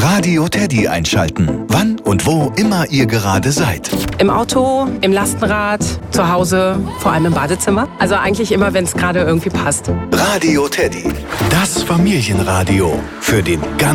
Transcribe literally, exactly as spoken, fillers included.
Radio Teddy einschalten. Wann und wo immer ihr gerade seid. Im Auto, im Lastenrad, zu Hause, vor allem im Badezimmer. Also eigentlich immer, wenn es gerade irgendwie passt. Radio Teddy. Das Familienradio für den ganzen